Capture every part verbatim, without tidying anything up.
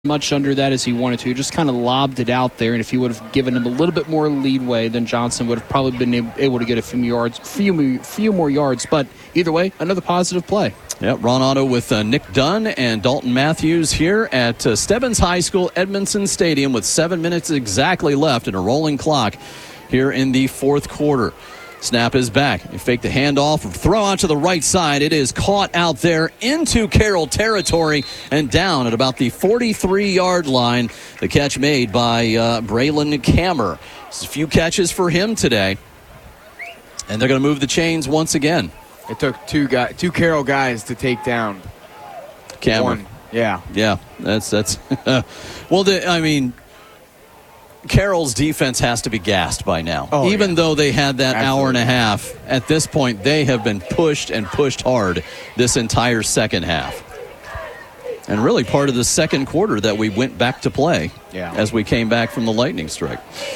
much under that as he wanted to. He just kind of lobbed it out there, and if he would have given him a little bit more leadway, then Johnson would have probably been able to get a few yards, few, few more yards. But either way, another positive play. Yep, Ron Otto with uh, Nick Dunn and Dalton Matthews here at uh, Stebbins High School, Edmondson Stadium, with seven minutes exactly left and a rolling clock here in the fourth quarter. Snap is back. They fake the handoff, throw out to the right side. It is caught out there into Carroll territory and down at about the forty-three-yard line. The catch made by uh, Braylon Kammer. Just a few catches for him today. And they're going to move the chains once again. It took two guy, two Carroll guys to take down Kammer. One. Yeah. Yeah, that's, that's well, the, I mean, Carroll's defense has to be gassed by now. Oh, Even yeah. though they had that Absolutely. hour and a half, at this point they have been pushed and pushed hard this entire second half. And really part of the second quarter that we went back to play yeah. as we came back from the lightning strike.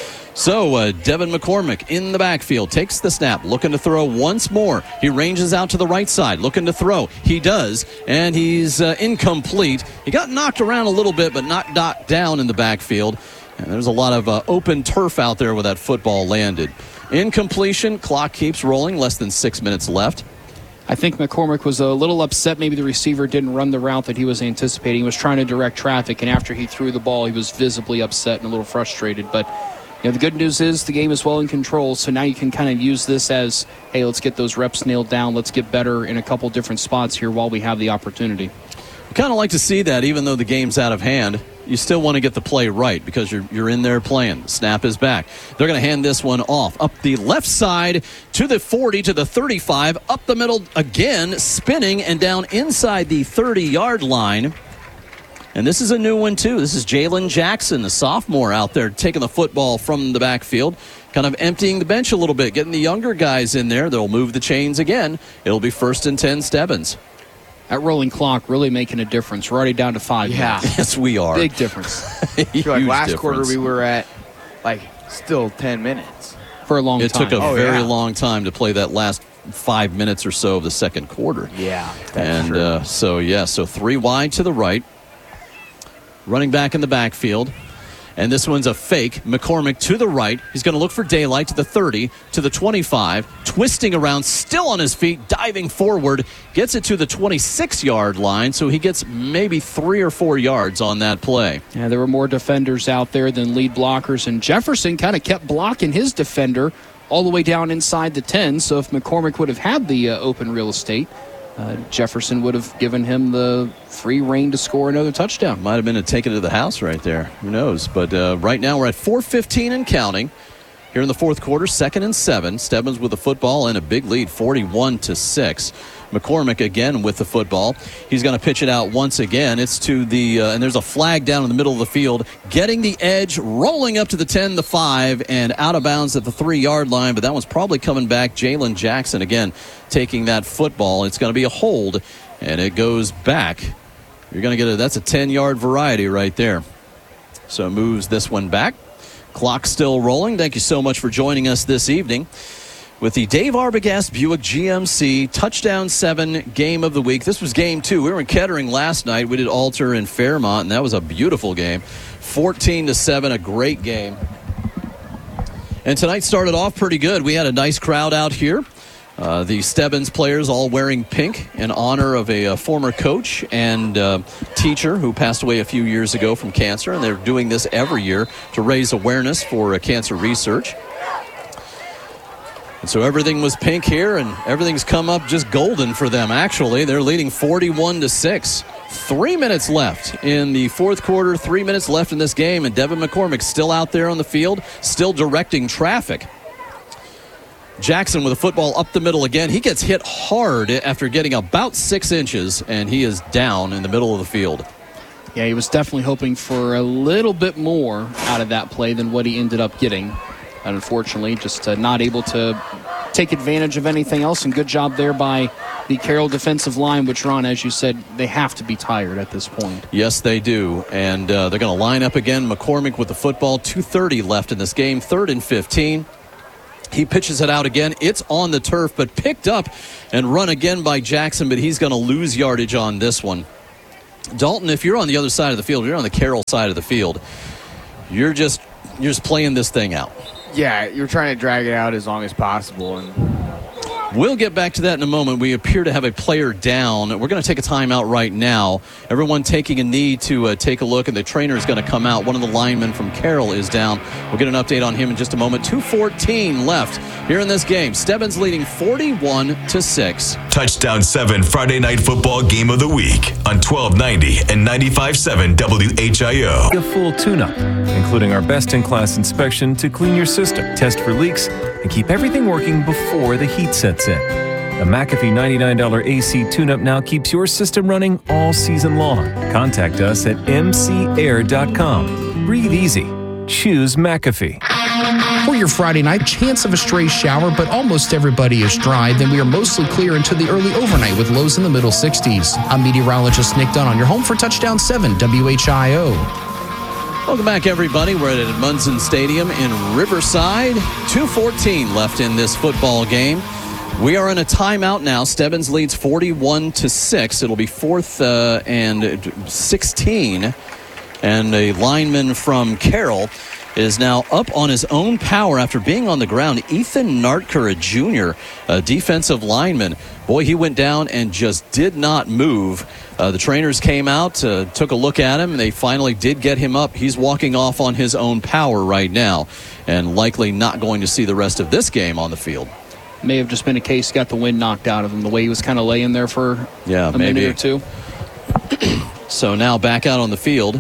So uh, Devin McCormick in the backfield takes the snap, looking to throw once more. He ranges out to the right side, looking to throw. He does, and he's uh, incomplete. He got knocked around a little bit, but not knocked down in the backfield. And there's a lot of uh, open turf out there where that football landed. Incompletion, clock keeps rolling, less than six minutes left. I think McCormick was a little upset. Maybe the receiver didn't run the route that he was anticipating. He was trying to direct traffic, and after he threw the ball, he was visibly upset and a little frustrated. But you know, the good news is the game is well in control, so now you can kind of use this as, hey, let's get those reps nailed down. Let's get better in a couple different spots here while we have the opportunity. I kind of like to see that, even though the game's out of hand. You still want to get the play right because you're you're in there playing. The snap is back. They're going to hand this one off up the left side to the forty, to the thirty-five, up the middle again, spinning and down inside the thirty-yard line. And this is a new one, too. This is Jalen Jackson, the sophomore out there, taking the football from the backfield, kind of emptying the bench a little bit, getting the younger guys in there. They'll move the chains again. It'll be first and ten Stebbins. That rolling clock really making a difference. We're already down to five Yeah. minutes. Yes, we are. Big difference. I feel like last difference. quarter we were at, like, still ten minutes. For a long It time. took a Oh, very yeah. long time to play that last five minutes or so of the second quarter. Yeah, that's and true. uh, so, yeah, so three wide to the right. Running back in the backfield. And this one's a fake. McCormick to the right. He's going to look for daylight to the thirty, to the twenty-five. Twisting around, still on his feet, diving forward. Gets it to the twenty-six-yard line, so he gets maybe three or four yards on that play. Yeah, there were more defenders out there than lead blockers, and Jefferson kind of kept blocking his defender all the way down inside the ten, so if McCormick would have had the uh, open real estate, uh, Jefferson would have given him the free reign to score another touchdown. Might have been a take it to the house right there. Who knows? But uh, right now we're at four fifteen and counting. Here in the fourth quarter, second and seven. Stebbins with the football and a big lead, forty-one to six. McCormick again with the football. He's going to pitch it out once again. It's to the, uh, and there's a flag down in the middle of the field. Getting the edge, rolling up to the ten, the five, and out of bounds at the three-yard line. But that one's probably coming back. Jalen Jackson again taking that football. It's going to be a hold, and it goes back. You're going to get a, that's a ten-yard variety right there. So moves this one back. Clock still rolling. Thank you so much for joining us this evening with the Dave Arbogast Buick G M C Touchdown seven Game of the Week. This was Game two. We were in Kettering last night. We did Alter in Fairmont, and that was a beautiful game. fourteen to seven, a great game. And tonight started off pretty good. We had a nice crowd out here. Uh, the Stebbins players all wearing pink in honor of a, a former coach and uh, teacher who passed away a few years ago from cancer, and they're doing this every year to raise awareness for uh, cancer research. And so everything was pink here, and everything's come up just golden for them, actually. They're leading forty-one to six. Three minutes left in the fourth quarter, three minutes left in this game, and Devin McCormick still out there on the field, still directing traffic. Jackson with a football up the middle again. He gets hit hard after getting about six inches, and he is down in the middle of the field. Yeah, he was definitely hoping for a little bit more out of that play than what he ended up getting. And unfortunately, just uh, not able to take advantage of anything else, and good job there by the Carroll defensive line, which, Ron, as you said, they have to be tired at this point. Yes, they do, and uh, they're going to line up again. McCormick with the football, two thirty left in this game, third and fifteen. He pitches it out again. It's on the turf, but picked up and run again by Jackson, but he's going to lose yardage on this one. Dalton, if you're on the other side of the field, you're on the Carroll side of the field, you're just you're just playing this thing out. Yeah, you're trying to drag it out as long as possible. And we'll get back to that in a moment. We appear to have a player down. We're going to take a timeout right now. Everyone taking a knee to uh, take a look, and the trainer is going to come out. One of the linemen from Carroll is down. We'll get an update on him in just a moment. two fourteen left here in this game. Stebbins leading forty-one to six. Touchdown seven Friday Night Football Game of the Week on twelve ninety and ninety-five point seven W H I O. A full tune-up, including our best-in-class inspection to clean your system, test for leaks, and keep everything working before the heat sets in. The McAfee ninety-nine dollars A C tune-up now keeps your system running all season long. Contact us at m c air dot com. Breathe easy. Choose McAfee. For your Friday night, chance of a stray shower, but almost everybody is dry. Then we are mostly clear into the early overnight with lows in the middle sixties. I'm meteorologist Nick Dunn on your home for Touchdown seven W H I O. Welcome back, everybody. We're at Munson Stadium in Riverside. two fourteen left in this football game. We are in a timeout now. Stebbins leads forty-one to six. It'll be fourth uh, and sixteen. And a lineman from Carroll is now up on his own power after being on the ground. Ethan Nartker, a junior, a defensive lineman. Boy, he went down and just did not move. Uh, the trainers came out, uh, took a look at him, and they finally did get him up. He's walking off on his own power right now and likely not going to see the rest of this game on the field. May have just been a case, got the wind knocked out of him, the way he was kind of laying there for yeah, a maybe. minute or two. So now back out on the field.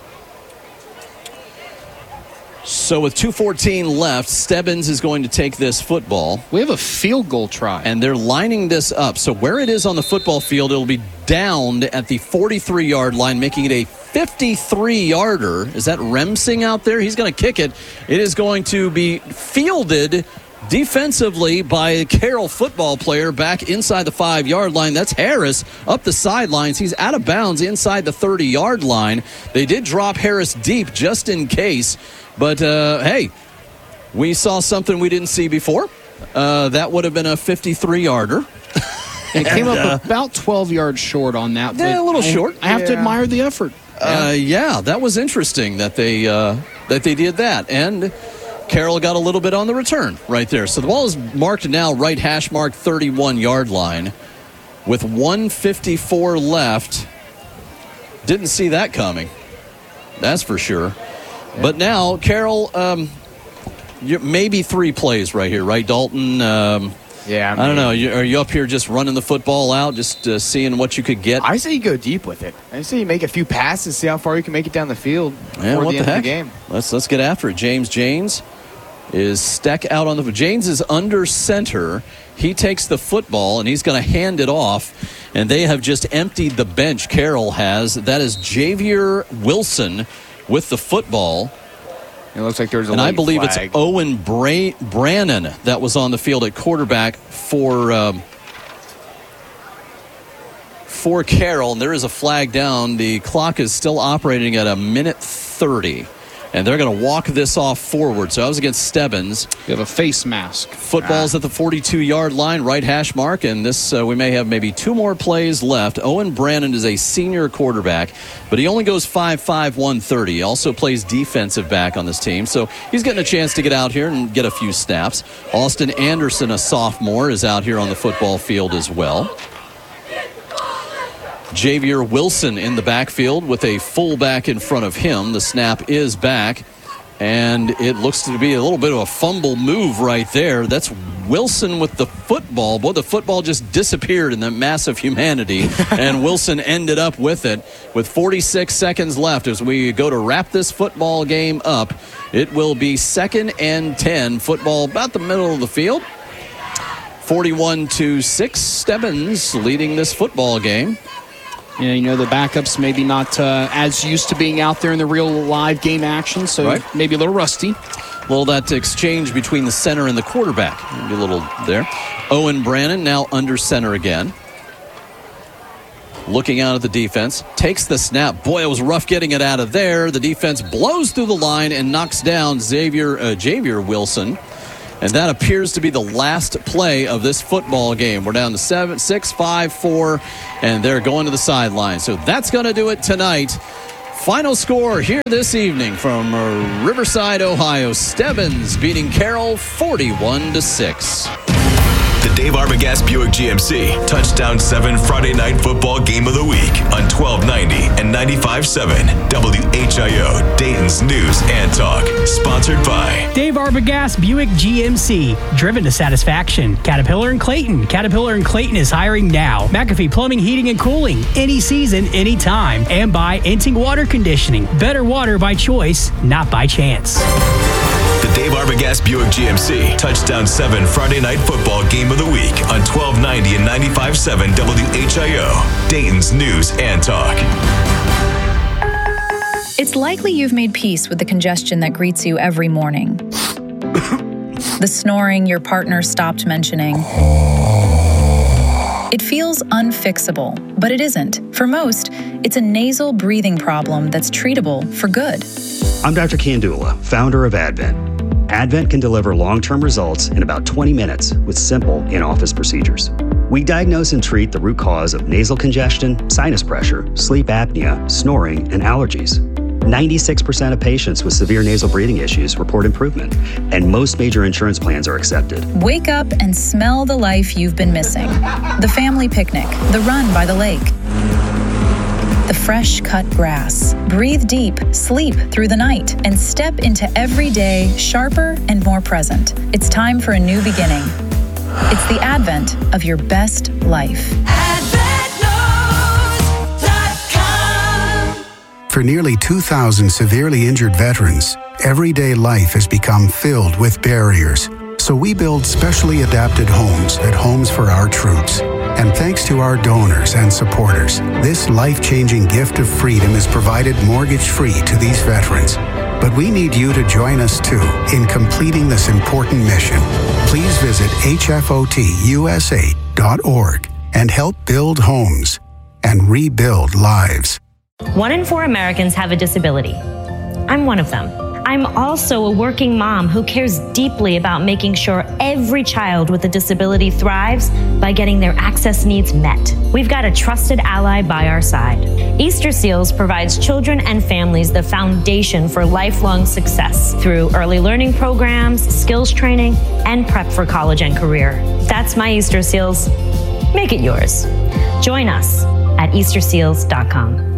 So with two fourteen left, Stebbins is going to take this football. We have a field goal try. And they're lining this up. So where it is on the football field, it'll be downed at the forty-three-yard line, making it a fifty-three-yarder. Is that Remsing out there? He's going to kick it. It is going to be fielded defensively by a Carroll football player back inside the five-yard line. That's Harris up the sidelines. He's out of bounds inside the thirty-yard line. They did drop Harris deep just in case. But, uh, hey, we saw something we didn't see before. Uh, that would have been a fifty-three-yarder. It came up uh, about twelve yards short on that. Yeah, a little I, short. I have yeah. to admire the effort. Uh, yeah, that was interesting that they uh, that they did that. And Carroll got a little bit on the return right there. So the ball is marked now right hash mark thirty-one-yard line with one fifty-four left. Didn't see that coming. That's for sure. But now, Carroll, um, maybe three plays right here, right, Dalton? Um, yeah. I, mean, I don't know. You, are you up here just running the football out, just uh, seeing what you could get? I say you go deep with it. I say you make a few passes, see how far you can make it down the field Yeah, before what the the end heck? of the game. Let's let's get after it. James Janes is stuck out on the. Janes is under center. He takes the football and he's going to hand it off. And they have just emptied the bench. Carroll has. That is Javier Wilson with the football. It looks like there's a And late I believe flag. it's Owen Bra- Brannon that was on the field at quarterback for um, for Carroll. And there is a flag down. The clock is still operating at a minute thirty. And they're going to walk this off forward. So I was against Stebbins. You have a face mask. Football's Ah. at the forty-two-yard line, right hash mark. And this, uh, we may have maybe two more plays left. Owen Brannon is a senior quarterback, but he only goes five five, one thirty. He also plays defensive back on this team. So he's getting a chance to get out here and get a few snaps. Austin Anderson, a sophomore, is out here on the football field as well. Javier Wilson in the backfield with a fullback in front of him. The snap is back, and it looks to be a little bit of a fumble move right there. That's Wilson with the football. Boy, the football just disappeared in that mass of humanity, and Wilson ended up with it with forty-six seconds left as we go to wrap this football game up. It will be second and ten. Football about the middle of the field. forty-one to six. Stebbins leading this football game. Yeah, you know, the backups maybe not uh, as used to being out there in the real live game action, so Right. maybe a little rusty. Well, that exchange between the center and the quarterback. Maybe a little there. Owen Brannon now under center again. Looking out at the defense. Takes the snap. Boy, it was rough getting it out of there. The defense blows through the line and knocks down Xavier, uh, Javier Wilson. And that appears to be the last play of this football game. We're down to seven, six, five, four, and they're going to the sideline. So that's going to do it tonight. Final score here this evening from uh, Riverside, Ohio. Stebbins beating Carroll forty-one to six. The Dave Arbogast Buick G M C Touchdown seven Friday Night Football Game of the Week on twelve ninety and ninety-five point seven W H I O, Dayton's News and Talk. Sponsored by Dave Arbogast Buick G M C, driven to satisfaction. Caterpillar and Clayton. Caterpillar and Clayton is hiring now. McAfee Plumbing, Heating, and Cooling. Any season, anytime. And by Enting Water Conditioning. Better water by choice, not by chance. the Dave Arbogast Buick G M C Touchdown seven Friday Night Football Game of the Week on twelve ninety and ninety-five point seven W H I O, Dayton's News and Talk. It's likely you've made peace with the congestion that greets you every morning. The snoring your partner stopped mentioning. It feels unfixable, but it isn't. For most, it's a nasal breathing problem that's treatable for good. I'm Doctor Kandula, founder of Advent. Advent can deliver long-term results in about twenty minutes with simple in-office procedures. We diagnose and treat the root cause of nasal congestion, sinus pressure, sleep apnea, snoring, and allergies. ninety-six percent of patients with severe nasal breathing issues report improvement, and most major insurance plans are accepted. Wake up and smell the life you've been missing. The family picnic, the run by the lake, the fresh cut grass. Breathe deep, sleep through the night, and step into every day sharper and more present. It's time for a new beginning. It's the advent of your best life. For nearly two thousand severely injured veterans, everyday life has become filled with barriers. So we build specially adapted homes at Homes for Our Troops. And thanks to our donors and supporters, this life-changing gift of freedom is provided mortgage-free to these veterans. But we need you to join us too in completing this important mission. Please visit H F O T U S A dot org and help build homes and rebuild lives. One in four Americans have a disability. I'm one of them. I'm also a working mom who cares deeply about making sure every child with a disability thrives by getting their access needs met. We've got a trusted ally by our side. Easter Seals provides children and families the foundation for lifelong success through early learning programs, skills training, and prep for college and career. That's my Easter Seals. Make it yours. Join us at Easter Seals dot com.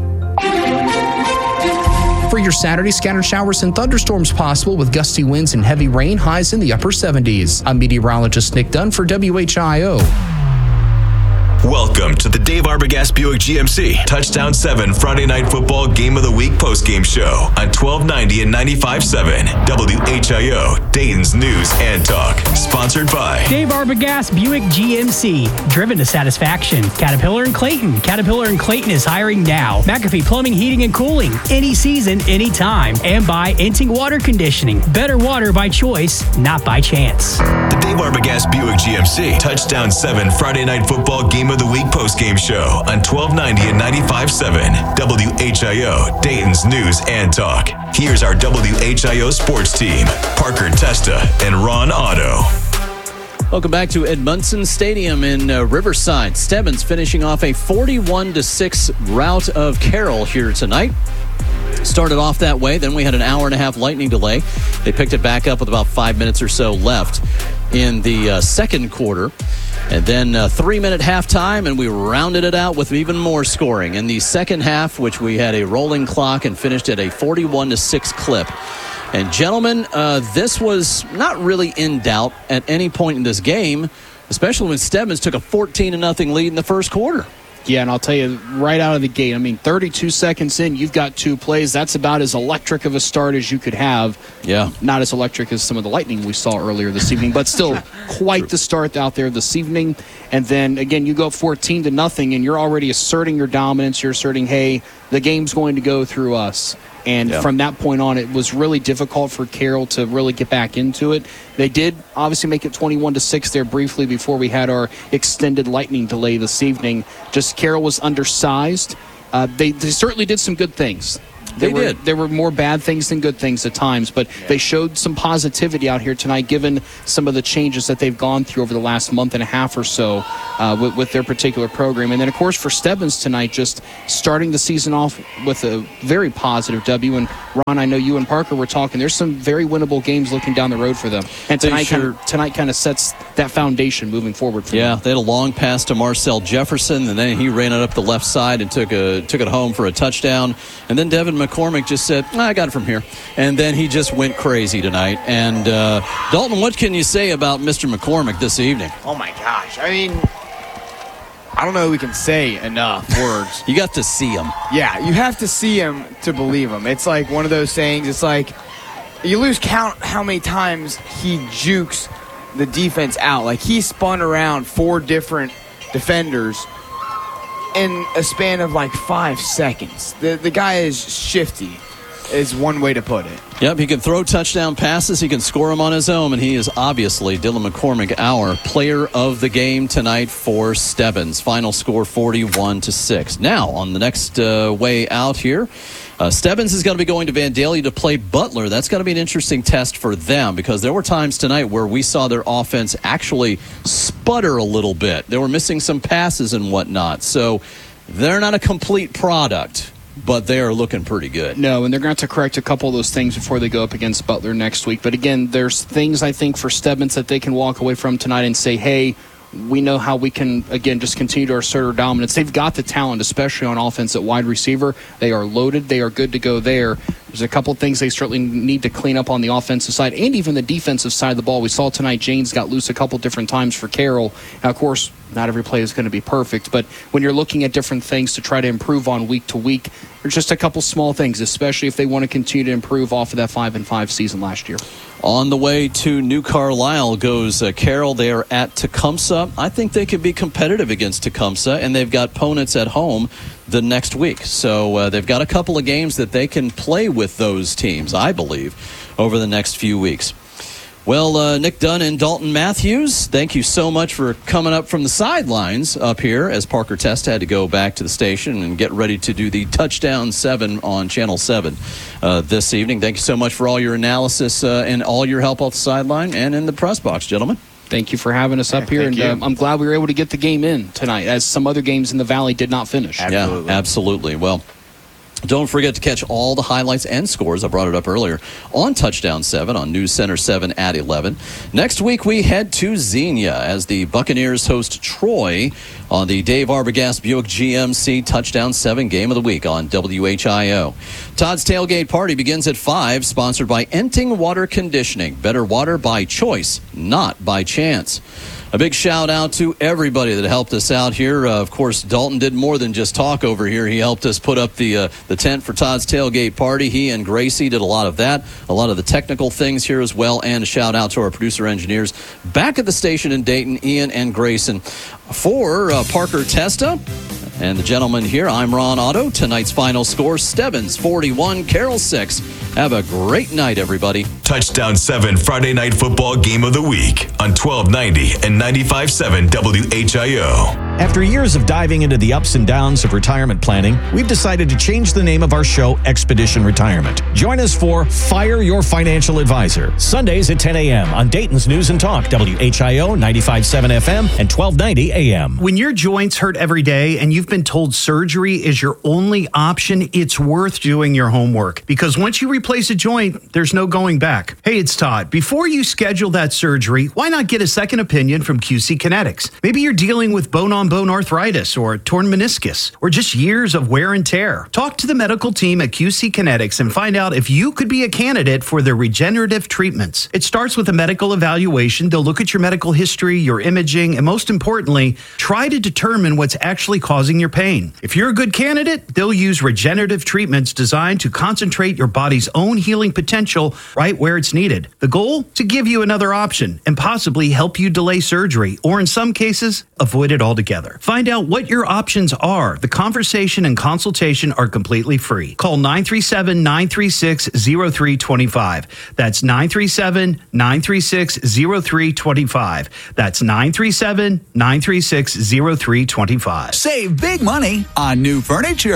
For your Saturday, scattered showers and thunderstorms possible with gusty winds and heavy rain, highs in the upper seventies. I'm meteorologist Nick Dunn for W H I O. Welcome to the Dave Arbogast Buick G M C Touchdown seven Friday Night Football Game of the Week postgame show on twelve ninety and ninety-five point seven W H I O, Dayton's News and Talk. Sponsored by Dave Arbogast Buick G M C, driven to satisfaction. Caterpillar and Clayton. Caterpillar and Clayton is hiring now. McAfee Plumbing, Heating, and Cooling. Any season, anytime. And by Enting Water Conditioning. Better water by choice, not by chance. the Dave Arbogast Buick G M C Touchdown seven Friday Night Football Game of the Week postgame show on twelve ninety and ninety-five point seven W H I O, Dayton's News and Talk. Here's our W H I O sports team, Parker Testa and Ron Otto. Welcome back to Edmundson Stadium in uh, Riverside. Stebbins finishing off a forty-one to six rout of Carroll here tonight. Started off that way, then we had an hour and a half lightning delay. They picked it back up with about five minutes or so left in the uh, second quarter. And then a three-minute halftime, and we rounded it out with even more scoring. In the second half, which we had a rolling clock and finished at a forty-one to six clip. And gentlemen, uh, this was not really in doubt at any point in this game, especially when Stebbins took a fourteen to nothing lead in the first quarter. Yeah, and I'll tell you right out of the gate, I mean, thirty-two seconds in, you've got two plays. That's about as electric of a start as you could have. Yeah. Not as electric as some of the lightning we saw earlier this evening, but still quite the start out there this evening. And then, again, you go fourteen to nothing, and you're already asserting your dominance. You're asserting, hey, the game's going to go through us. And yeah. From that point on, it was really difficult for Carroll to really get back into it. They did obviously make it twenty-one to six there briefly before we had our extended lightning delay this evening. Just Carroll was undersized. Uh, they, they certainly did some good things. There They were, did. There were more bad things than good things at times, but yeah. they showed some positivity out here tonight, given some of the changes that they've gone through over the last month and a half or so uh, with, with their particular program. And then, of course, for Stebbins tonight, just starting the season off with a very positive W. And, Ron, I know you and Parker were talking. There's some very winnable games looking down the road for them. And tonight, sure. kind of, tonight kind of sets that foundation moving forward for yeah, them. Yeah, they had a long pass to Marcel Jefferson, and then he ran it up the left side and took a took it home for a touchdown. And then Devin McCormick just said, I got it from here. And then he just went crazy tonight. And, uh, Dalton, what can you say about Mister McCormick this evening? Oh, my gosh. I mean, I don't know if we can say enough words. You got to see him. Yeah, you have to see him to believe him. It's like one of those sayings. It's like you lose count how many times he jukes the defense out. Like, he spun around four different defenders in a span of like five seconds. The the guy is shifty, is one way to put it. Yep, he can throw touchdown passes. He can score them on his own, and he is obviously, Dylan McCormick, our player of the game tonight for Stebbins. Final score forty-one to six. Now, on the next uh, way out here, uh, Stebbins is going to be going to Vandalia to play Butler. That's going to be an interesting test for them, because there were times tonight where we saw their offense actually sputter a little bit. They were missing some passes and whatnot. So they're not a complete product, but they are looking pretty good. No, and they're going to have to correct a couple of those things before they go up against Butler next week. But again, there's things I think for Stebbins that they can walk away from tonight and say, hey, we know how we can, again, just continue to assert our dominance. They've got the talent, especially on offense at wide receiver. They are loaded. They are good to go there. There's a couple of things they certainly need to clean up on the offensive side and even the defensive side of the ball. We saw tonight James got loose a couple different times for Carroll. Now, of course, not every play is going to be perfect, but when you're looking at different things to try to improve on week to week, there's just a couple small things, especially if they want to continue to improve off of that five and five season last year. On the way to New Carlisle goes uh, Carroll. They are at Tecumseh. I think they could be competitive against Tecumseh, and they've got opponents at home the next week. So uh, they've got a couple of games that they can play with those teams, I believe, over the next few weeks. Well, uh, Nick Dunn and Dalton Matthews, thank you so much for coming up from the sidelines up here as Parker Test had to go back to the station and get ready to do the Touchdown seven on Channel seven uh, this evening. Thank you so much for all your analysis uh, and all your help off the sideline and in the press box, gentlemen. Thank you for having us up yeah, here, and um, I'm glad we were able to get the game in tonight, as some other games in the Valley did not finish. Absolutely. Yeah, absolutely. Well, don't forget to catch all the highlights and scores. I brought it up earlier on Touchdown seven on News Center seven at eleven. Next week, we head to Xenia as the Buccaneers host Troy on the Dave Arbogast Buick G M C Touchdown seven Game of the Week on W H I O. Todd's Tailgate Party begins at five, sponsored by Enting Water Conditioning. Better water by choice, not by chance. A big shout out to everybody that helped us out here. Uh, of course, Dalton did more than just talk over here. He helped us put up the uh, the tent for Todd's Tailgate Party. He and Gracie did a lot of that, a lot of the technical things here as well. And a shout out to our producer engineers back at the station in Dayton, Ian and Grayson. For uh, Parker Testa and the gentleman here, I'm Ron Otto. Tonight's final score, Stebbins forty-one, Carroll six. Have a great night, everybody. Touchdown seven Friday Night Football Game of the Week on twelve ninety and ninety-five point seven W H I O. After years of diving into the ups and downs of retirement planning, we've decided to change the name of our show, Expedition Retirement. Join us for Fire Your Financial Advisor, Sundays at ten a.m. on Dayton's News and Talk, W H I O ninety-five point seven F M and twelve ninety A M. When your joints hurt every day and you've been told surgery is your only option, it's worth doing your homework, because once you replace a joint, there's no going back. Hey, it's Todd. Before you schedule that surgery, why not get a second opinion from Q C Kinetics? Maybe you're dealing with bone-on-bone arthritis or torn meniscus or just years of wear and tear. Talk to the medical team at Q C Kinetics and find out if you could be a candidate for their regenerative treatments. It starts with a medical evaluation. They'll look at your medical history, your imaging, and most importantly, try to determine what's actually causing your pain. If you're a good candidate, they'll use regenerative treatments designed to concentrate your body's own healing potential right where it's needed. The goal? To give you another option and possibly help you delay surgery, or in some cases, avoid it altogether. Find out what your options are. The conversation and consultation are completely free. Call nine three seven, nine three six, zero three two five. That's nine three seven, nine three six, zero three two five. That's nine three seven, nine three six, zero three two five. Save big money on new furniture.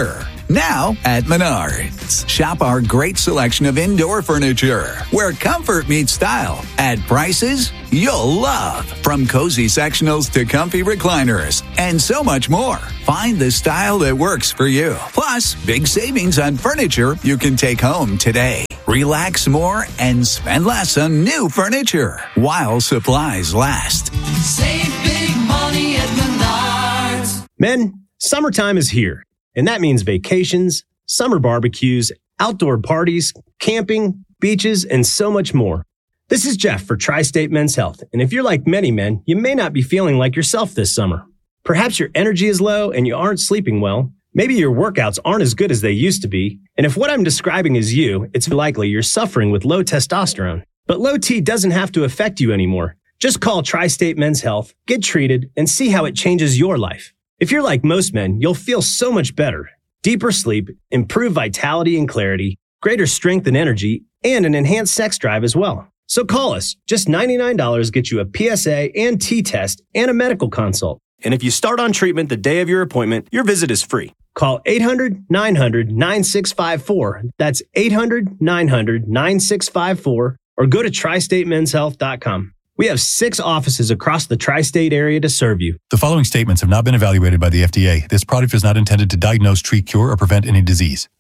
Now at Menards. Shop our great selection of indoor furniture, where comfort meets style, at prices you'll love. From cozy sectionals to comfy recliners, and so much more. Find the style that works for you. Plus, big savings on furniture you can take home today. Relax more and spend less on new furniture while supplies last. Save big money at Menards. Men, summertime is here, and that means vacations, summer barbecues, outdoor parties, camping, beaches, and so much more. This is Jeff for Tri-State Men's Health, and if you're like many men, you may not be feeling like yourself this summer. Perhaps your energy is low and you aren't sleeping well. Maybe your workouts aren't as good as they used to be. And if what I'm describing is you, it's likely you're suffering with low testosterone. But low T doesn't have to affect you anymore. Just call Tri-State Men's Health, get treated, and see how it changes your life. If you're like most men, you'll feel so much better. Deeper sleep, improved vitality and clarity, greater strength and energy, and an enhanced sex drive as well. So call us. Just ninety-nine dollars gets you a P S A and T test and a medical consult. And if you start on treatment the day of your appointment, your visit is free. Call eight hundred, nine hundred, nine six five four. That's eight hundred, nine hundred, nine six five four. Or go to tri state men's health dot com. We have six offices across the tri-state area to serve you. The following statements have not been evaluated by the F D A. This product is not intended to diagnose, treat, cure, or prevent any disease.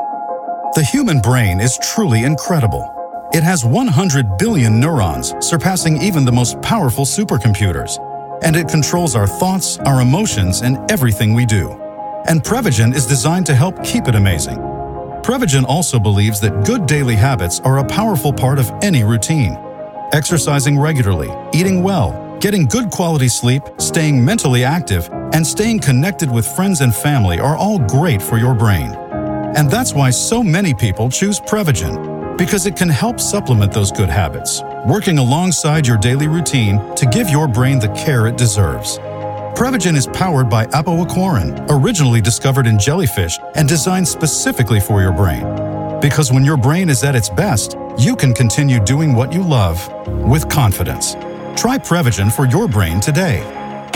The human brain is truly incredible. It has one hundred billion neurons, surpassing even the most powerful supercomputers. And it controls our thoughts, our emotions, and everything we do. And Prevagen is designed to help keep it amazing. Prevagen also believes that good daily habits are a powerful part of any routine. Exercising regularly, eating well, getting good quality sleep, staying mentally active, and staying connected with friends and family are all great for your brain. And that's why so many people choose Prevagen, because it can help supplement those good habits, working alongside your daily routine to give your brain the care it deserves. Prevagen is powered by apoaquarin, originally discovered in jellyfish and designed specifically for your brain. Because when your brain is at its best, you can continue doing what you love with confidence. Try Prevagen for your brain today.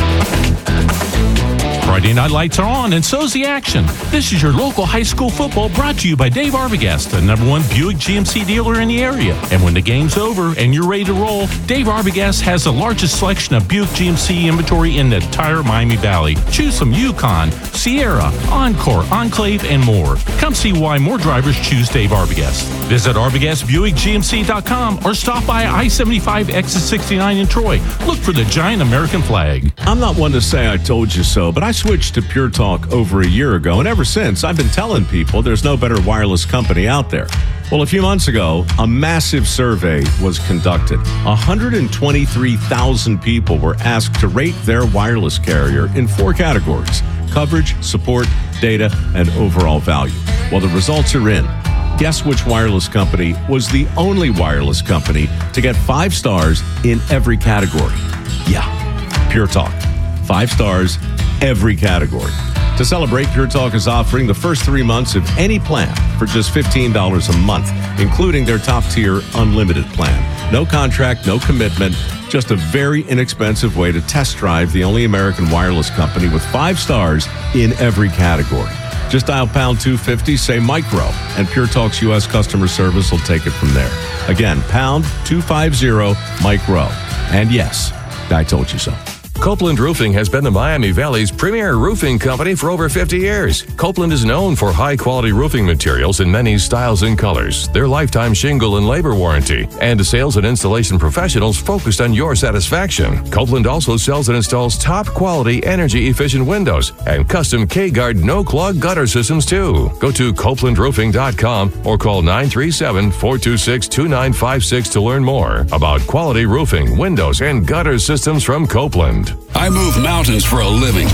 Friday night lights are on, and so's the action. This is your local high school football brought to you by Dave Arbogast, the number one Buick G M C dealer in the area. And when the game's over and you're ready to roll, Dave Arbogast has the largest selection of Buick G M C inventory in the entire Miami Valley. Choose from Yukon, Sierra, Encore, Enclave, and more. Come see why more drivers choose Dave Arbogast. Visit arbogast buick g m c dot com or stop by I seventy-five exit sixty-nine in Troy. Look for the giant American flag. I'm not one to say I told you so, but I switched to Pure Talk over a year ago, and ever since, I've been telling people there's no better wireless company out there. Well, a few months ago, a massive survey was conducted. one hundred twenty-three thousand people were asked to rate their wireless carrier in four categories: coverage, support, data, and overall value. Well, the results are in. Guess which wireless company was the only wireless company to get five stars in every category? Yeah, Pure Talk. Five stars, every category. To celebrate, Pure Talk is offering the first three months of any plan for just fifteen dollars a month, including their top-tier unlimited plan. No contract, no commitment, just a very inexpensive way to test drive the only American wireless company with five stars in every category. Just dial pound two fifty, say micro, and Pure Talk's U S customer service will take it from there. Again, pound two fifty, micro. And yes, I told you so. Copeland Roofing has been the Miami Valley's premier roofing company for over fifty years. Copeland is known for high-quality roofing materials in many styles and colors, their lifetime shingle and labor warranty, and sales and installation professionals focused on your satisfaction. Copeland also sells and installs top-quality, energy-efficient windows and custom K-Guard no-clog gutter systems, too. Go to copeland roofing dot com or call nine three seven, four two six, two nine five six to learn more about quality roofing, windows, and gutter systems from Copeland. I move mountains for a living.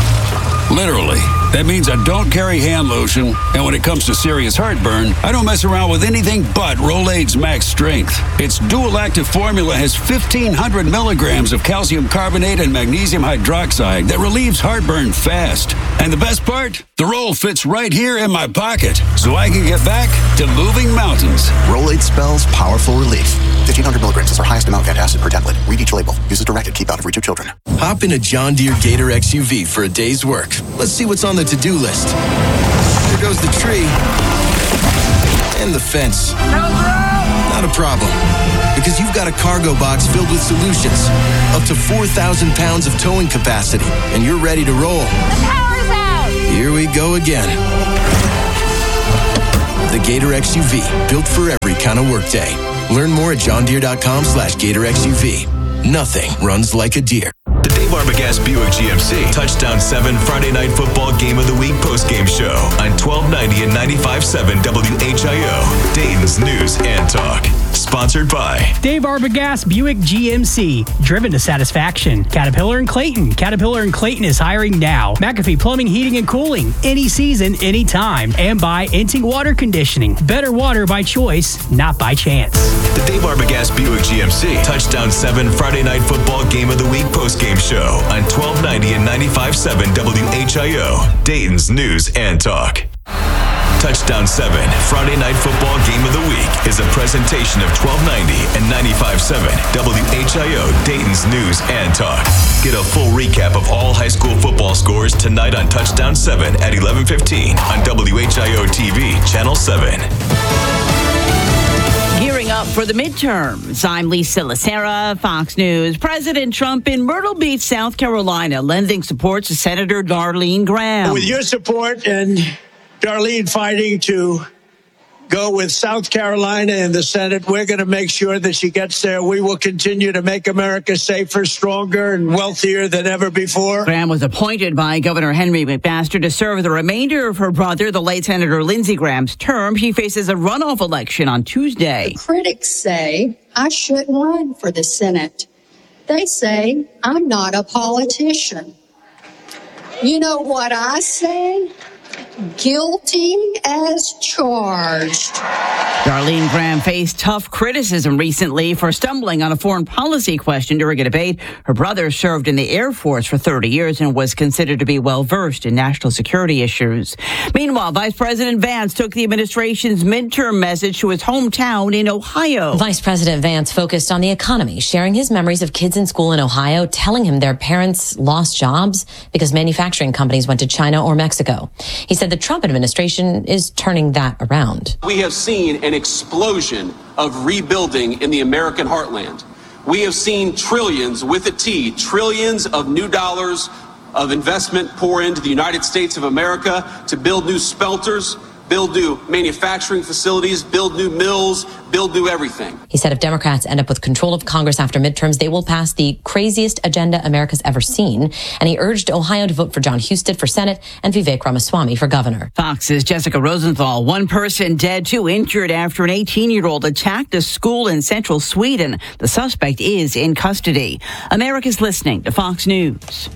Literally. That means I don't carry hand lotion, and when it comes to serious heartburn, I don't mess around with anything but Rolaids Max Strength. Its dual-active formula has fifteen hundred milligrams of calcium carbonate and magnesium hydroxide that relieves heartburn fast. And the best part? The roll fits right here in my pocket, so I can get back to moving mountains. Rolaids spells powerful relief. fifteen hundred milligrams is our highest amount of antacid per tablet. Read each label. Use as directed. Keep out of reach of children. Hop in a John Deere Gator X U V for a day's work. Let's see what's on the to-do list. There goes the tree. And the fence. Not a problem. Because you've got a cargo box filled with solutions. Up to four thousand pounds of towing capacity. And you're ready to roll. The power's out! Here we go again. The Gator X U V. Built for every kind of workday. Learn more at johndeere.com slash Gator X U V. Nothing runs like a deer. The Dave Arbogast Buick G M C Touchdown seven Friday Night Football Game of the Week postgame show on twelve ninety and ninety-five point seven W H I O, Dayton's News and Talk. Sponsored by Dave Arbogast Buick G M C, driven to satisfaction. Caterpillar and Clayton. Caterpillar and Clayton is hiring now. McAfee Plumbing, Heating, and Cooling. Any season, anytime. And by Inting Water Conditioning. Better water by choice, not by chance. The Dave Arbogast Buick G M C Touchdown seven Friday Night Football Game of the Week postgame show on twelve ninety and ninety-five point seven W H I O, Dayton's News and Talk. Touchdown seven Friday Night Football Game of the Week is a presentation of twelve ninety and ninety-five point seven W H I O, Dayton's News and Talk. Get a full recap of all high school football scores tonight on Touchdown seven at eleven fifteen on W H I O T V, Channel seven. Gearing up for the midterms. I'm Lisa Lacera, Fox News. President Trump in Myrtle Beach, South Carolina, lending support to Senator Darlene Graham. With your support and Darlene fighting to go with South Carolina in the Senate, we're going to make sure that she gets there. We will continue to make America safer, stronger, and wealthier than ever before. Graham was appointed by Governor Henry McMaster to serve the remainder of her brother, the late Senator Lindsey Graham's term. She faces a runoff election on Tuesday. Critics say I shouldn't run for the Senate. They say I'm not a politician. You know what I say? Guilty as charged. Darlene Graham faced tough criticism recently for stumbling on a foreign policy question during a debate. Her brother served in the Air Force for thirty years and was considered to be well-versed in national security issues. Meanwhile, Vice President Vance took the administration's midterm message to his hometown in Ohio. Vice President Vance focused on the economy, sharing his memories of kids in school in Ohio, telling him their parents lost jobs because manufacturing companies went to China or Mexico. He said the Trump administration is turning that around. We have seen an explosion of rebuilding in the American heartland. We have seen trillions with a T, trillions of new dollars of investment pour into the United States of America to build new smelters, build new manufacturing facilities, build new mills, build new everything. He said if Democrats end up with control of Congress after midterms, they will pass the craziest agenda America's ever seen. And he urged Ohio to vote for John Husted for Senate and Vivek Ramaswamy for governor. Fox's Jessica Rosenthal. One person dead, two injured after an eighteen-year-old attacked a school in central Sweden. The suspect is in custody. America's listening to Fox News.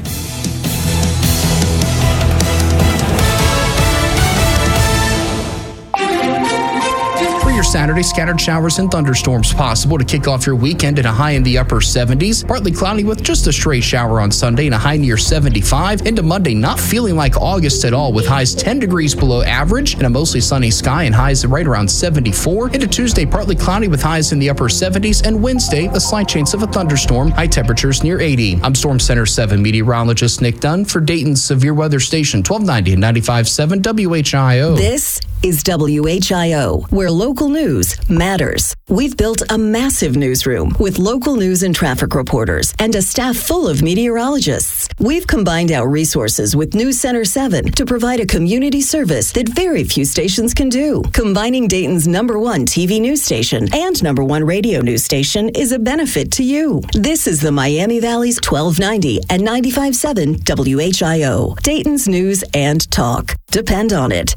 Your Saturday, scattered showers and thunderstorms possible to kick off your weekend at a high in the upper seventies. Partly cloudy with just a stray shower on Sunday and a high near seventy-five. Into Monday, not feeling like August at all with highs ten degrees below average and a mostly sunny sky and highs right around seventy-four. Into Tuesday, partly cloudy with highs in the upper seventies. And Wednesday, a slight chance of a thunderstorm, high temperatures near eighty. I'm Storm Center seven meteorologist Nick Dunn for Dayton's Severe Weather Station twelve ninety and ninety-five point seven W H I O. This is W H I O, where local news matters. We've built a massive newsroom with local news and traffic reporters and a staff full of meteorologists. We've combined our resources with News Center seven to provide a community service that very few stations can do. Combining Dayton's number one T V news station and number one radio news station is a benefit to you. This is the Miami Valley's twelve ninety and ninety-five point seven W H I O, Dayton's News and Talk. Depend on it.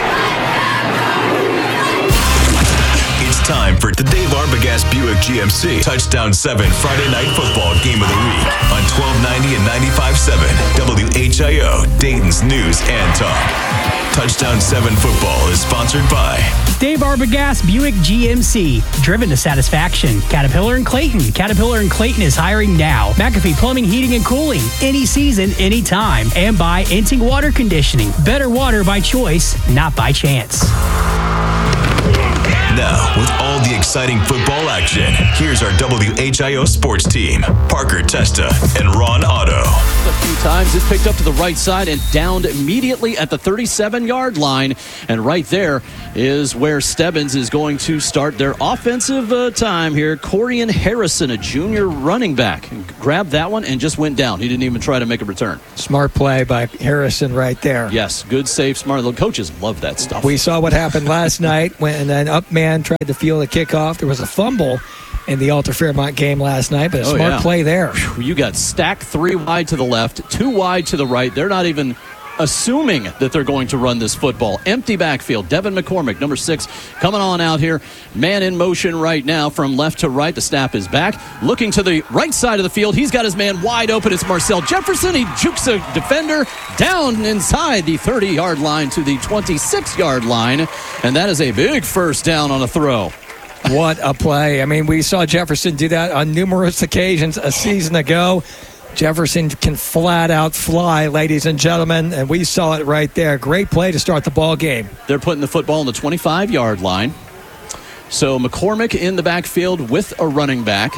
It's time for the Dave Arbogast Buick G M C Touchdown seven Friday Night Football Game of the Week on twelve ninety and ninety-five point seven W H I O, Dayton's News and Talk. Touchdown seven Football is sponsored by Dave Arbogast Buick G M C, driven to satisfaction. Caterpillar and Clayton. Caterpillar and Clayton is hiring now. McAfee Plumbing, Heating, and Cooling. Any season, anytime. And by Inting Water Conditioning. Better water by choice, not by chance. Now, with all the exciting football action. Here's our W H I O sports team, Parker Testa and Ron Otto. A few times it picked up to the right side and downed immediately at the thirty-seven-yard line. And right there is where Stebbins is going to start their offensive uh, time here. Corian Harrison, a junior running back, grabbed that one and just went down. He didn't even try to make a return. Smart play by Harrison right there. Yes, good save, smart. The coaches love that stuff. We saw what happened last night when an up man tried to field a kickoff. There was a fumble in the Alta Fairmont game last night, but a oh, smart yeah. play there. You got stacked three wide to the left, two wide to the right. They're not even assuming that they're going to run this football. Empty backfield. Devin McCormick, number six, coming on out here. Man in motion right now from left to right. The snap is back. Looking to the right side of the field. He's got his man wide open. It's Marcel Jefferson. He jukes a defender down inside the thirty-yard line to the twenty-six-yard line. And that is a big first down on a throw. What a play. I mean, we saw Jefferson do that on numerous occasions a season ago. Jefferson can flat out fly, ladies and gentlemen, and we saw it right there. Great play to start the ball game. They're putting the football on the twenty-five-yard line. So McCormick in the backfield with a running back.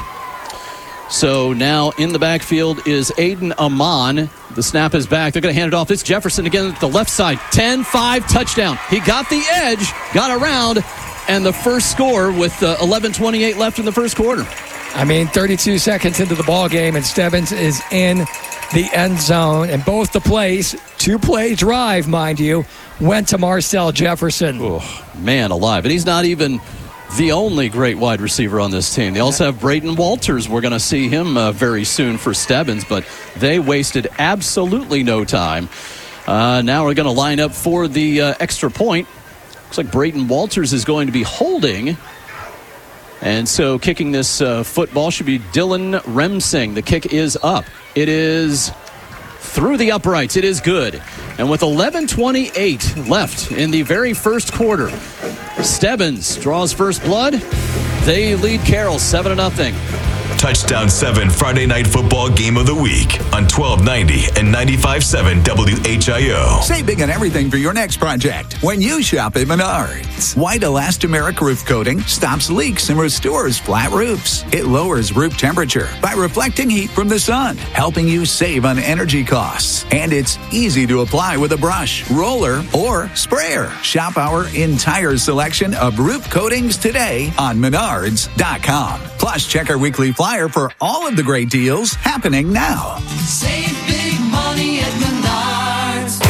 So now in the backfield is Aiden Amon. The snap is back. They're going to hand it off. It's Jefferson again at the left side. ten five touchdown. He got the edge, got around, and the first score with uh, eleven twenty-eight left in the first quarter. I mean, thirty-two seconds into the ball game, and Stebbins is in the end zone. And both the plays, two-play drive, mind you, went to Marcel Jefferson. Oh, man alive. And he's not even the only great wide receiver on this team. They also have Braden Walters. We're going to see him uh, very soon for Stebbins, but they wasted absolutely no time. Uh, now we're going to line up for the uh, extra point. Looks like Braden Walters is going to be holding. And so kicking this uh, football should be Dylan Remsing. The kick is up. It is through the uprights. It is good. And with eleven twenty-eight left in the very first quarter, Stebbins draws first blood. They lead Carroll seven to nothing. Touchdown seven Friday Night Football Game of the Week on twelve ninety and ninety-five point seven W H I O. Save big on everything for your next project when you shop at Menards. White elastomeric roof coating stops leaks and restores flat roofs. It lowers roof temperature by reflecting heat from the sun, helping you save on energy costs. And it's easy to apply with a brush, roller, or sprayer. Shop our entire selection of roof coatings today on Menards dot com. Plus, check our weekly flyer for all of the great deals happening now. Save big money at Menards.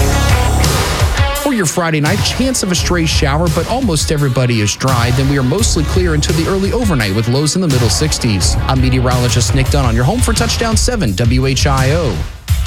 For your Friday night, chance of a stray shower, but almost everybody is dry. Then we are mostly clear until the early overnight with lows in the middle sixties. I'm meteorologist Nick Dunn on your home for Touchdown seven W H I O.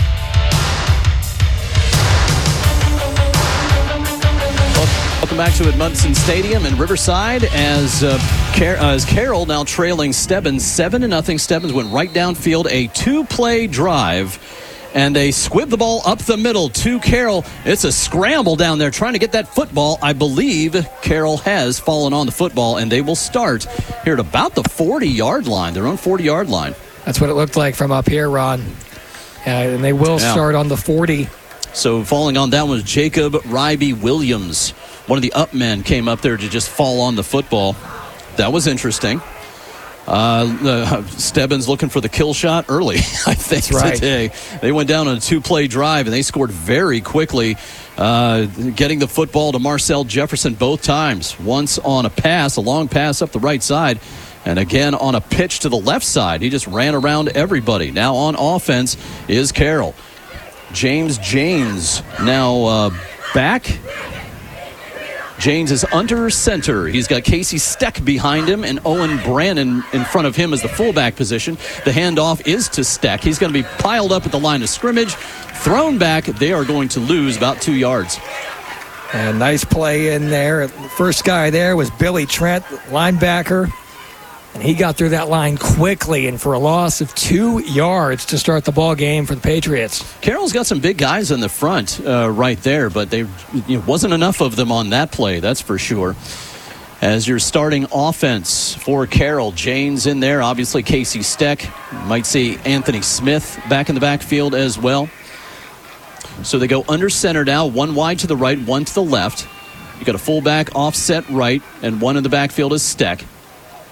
Welcome back to Edmundson Stadium in Riverside as uh, Car- uh, as Carroll now trailing Stebbins seven to nothing. Stebbins went right downfield, a two-play drive, and they squib the ball up the middle to Carroll. It's a scramble down there trying to get that football. I believe Carroll has fallen on the football, and they will start here at about the forty-yard line, their own forty-yard line. That's what it looked like from up here, Ron. Uh, and they will Yeah. start on the forty. So falling on that was Jacob Ryby Williams. One of the up men came up there to just fall on the football. That was interesting. Uh, uh, Stebbins looking for the kill shot early, I think, right. today. They went down on a two-play drive, and they scored very quickly, uh, getting the football to Marcel Jefferson both times. Once on a pass, a long pass up the right side, and again on a pitch to the left side. He just ran around everybody. Now on offense is Carroll. James James now uh, back. James is under center. He's got Casey Steck behind him and Owen Brannon in front of him as the fullback position. The handoff is to Steck. He's going to be piled up at the line of scrimmage. Thrown back. They are going to lose about two yards. And nice play in there. First guy there was Billy Trent, linebacker. And he got through that line quickly, and for a loss of two yards to start the ball game for the Patriots. Carroll's got some big guys in the front uh, right there, but there you know, wasn't enough of them on that play, that's for sure. As your starting offense for Carroll, James in there, obviously Casey Steck. You might see Anthony Smith back in the backfield as well. So they go under center now, one wide to the right, one to the left. You got a fullback offset right, and one in the backfield is Steck.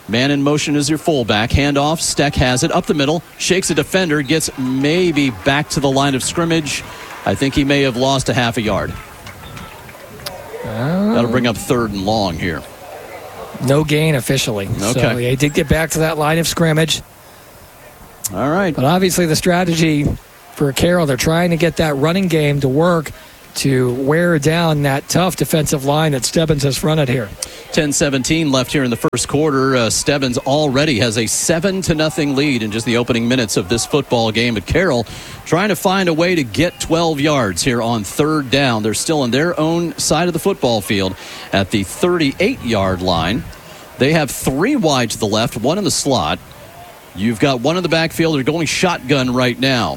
Man in motion is your fullback. Handoff. Steck has it up the middle. Shakes a defender. Gets maybe back to the line of scrimmage. I think he may have lost a half a yard. Oh. That'll bring up third and long here. No gain officially. Okay. So he did get back to that line of scrimmage. All right. But obviously the strategy for Carroll, they're trying to get that running game to work to wear down that tough defensive line that Stebbins has fronted here. ten seventeen left here in the first quarter. Uh, Stebbins already has a seven to nothing lead in just the opening minutes of this football game. But Carroll trying to find a way to get twelve yards here on third down. They're still on their own side of the football field at the thirty-eight-yard line. They have three wide to the left, one in the slot. You've got one in the backfield. They're going shotgun right now.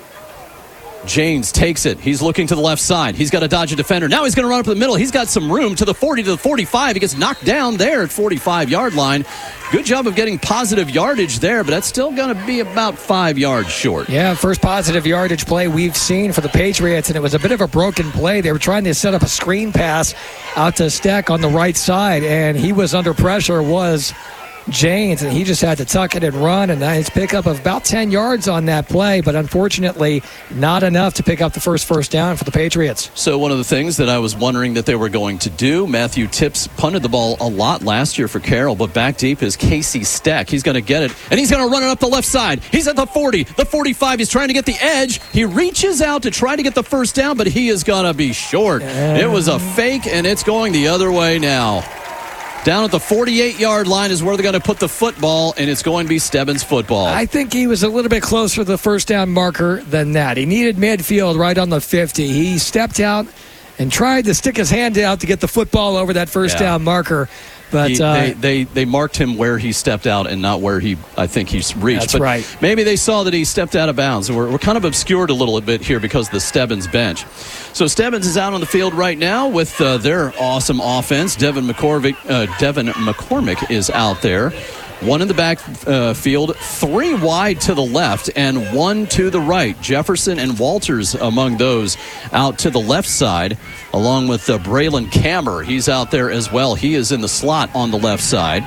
James takes it. He's looking to the left side. He's got to dodge a defender. Now he's going to run up the middle. He's got some room to the forty, to the forty-five. He gets knocked down there at forty-five-yard line. Good job of getting positive yardage there, but that's still going to be about five yards short. Yeah, first positive yardage play we've seen for the Patriots, and it was a bit of a broken play. They were trying to set up a screen pass out to Steck on the right side, and he was under pressure, was James, and he just had to tuck it and run, and his pickup of about ten yards on that play, but unfortunately not enough to pick up the first first down for the Patriots. So one of the things that I was wondering that they were going to do, Matthew Tipps punted the ball a lot last year for Carroll, but back deep is Casey Steck. He's going to get it, and he's going to run it up the left side. He's at the forty, the forty-five. He's trying to get the edge. He reaches out to try to get the first down, but he is going to be short. Yeah. It was a fake, and it's going the other way now. Down at the forty-eight-yard line is where they're going to put the football, and it's going to be Stebbins football. I think he was a little bit closer to the first down marker than that. He needed midfield right on the fifty. He stepped out and tried to stick his hand out to get the football over that first Yeah. down marker. But He- uh, they, they they marked him where he stepped out and not where he I think he's reached. That's but right. Maybe they saw that he stepped out of bounds. We're, we're kind of obscured a little bit here because of the Stebbins bench. So Stebbins is out on the field right now with uh, their awesome offense. Devin McCormick, uh, Devin McCormick is out there. One in the back uh, field, three wide to the left, and one to the right. Jefferson and Walters among those out to the left side, along with uh, Braylon Kammer. He's out there as well. He is in the slot on the left side.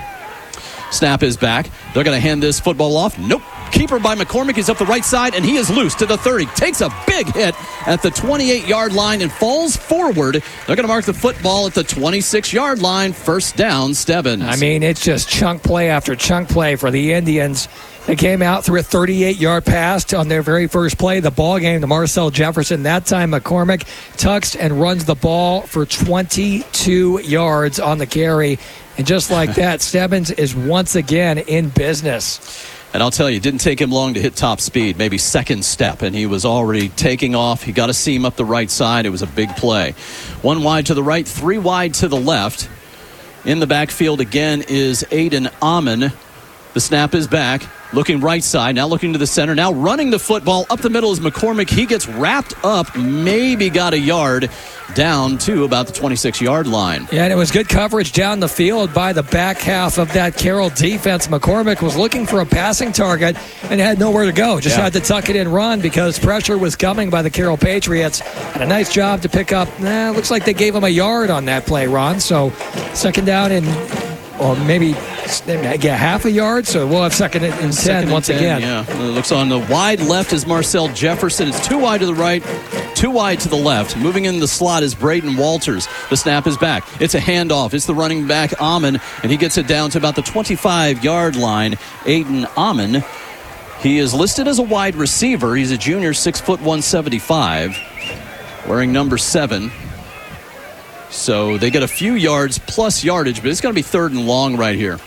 Snap is back. They're going to hand this football off. Nope. Keeper by McCormick. He's up the right side, and he is loose to the thirty. Takes a big hit at the twenty-eight-yard line and falls forward. They're going to mark the football at the twenty-six-yard line. First down, Stebbins. I mean, it's just chunk play after chunk play for the Indians. They came out through a thirty-eight-yard pass on their very first play of the ball game to Marcel Jefferson. That time, McCormick tucks and runs the ball for twenty-two yards on the carry. And just like that, Stebbins is once again in business. And I'll tell you, it didn't take him long to hit top speed, maybe second step, and he was already taking off. He got a seam up the right side. It was a big play. One wide to the right, three wide to the left. In the backfield again is Aiden Amon. The snap is back. Looking right side, now looking to the center, now running the football. Up the middle is McCormick. He gets wrapped up, maybe got a yard down to about the twenty-six-yard line. Yeah, and it was good coverage down the field by the back half of that Carroll defense. McCormick was looking for a passing target and had nowhere to go. Just Yeah. had to tuck it and run because pressure was coming by the Carroll Patriots. And a nice job to pick up. Nah, looks like they gave him a yard on that play, Ron. So second down and or maybe get half a yard, so we'll have second and ten Second once and ten, again. Yeah, it looks on the wide left is Marcel Jefferson. It's two wide to the right, two wide to the left. Moving in the slot is Braden Walters. The snap is back. It's a handoff. It's the running back Amon, and he gets it down to about the twenty-five-yard line. Aiden Amon. He is listed as a wide receiver. He's a junior, six foot one seventy-five, wearing number seven. So they get a few yards plus yardage, but it's going to be third and long right here.